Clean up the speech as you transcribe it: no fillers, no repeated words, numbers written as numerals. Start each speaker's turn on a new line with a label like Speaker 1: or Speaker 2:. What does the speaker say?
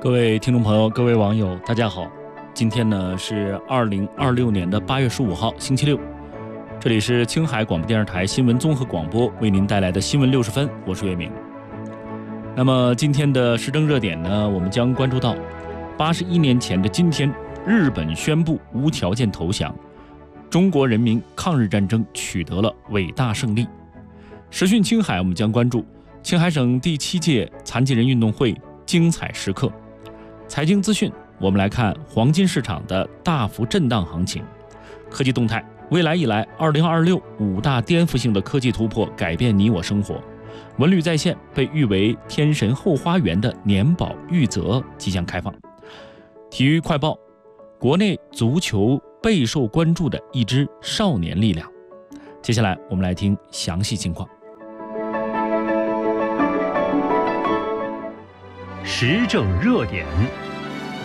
Speaker 1: 各位听众朋友，各位网友，大家好。今天呢是2026年的8月15号，星期六。这里是青海广播电视台新闻综合广播为您带来的新闻60分，我是岳明。那么今天的时政热点呢，我们将关注到81年前的今天，日本宣布无条件投降，中国人民抗日战争取得了伟大胜利。时讯青海，我们将关注青海省第7届残疾人运动会精彩时刻。财经资讯，我们来看黄金市场的大幅震荡行情。科技动态，未来以来2026 5大颠覆性的科技突破改变你我生活。文旅在线被誉为天神后花园的年保玉泽即将开放。体育快报，国内足球备受关注的一支少年力量。接下来我们来听详细情况。
Speaker 2: 时政热点，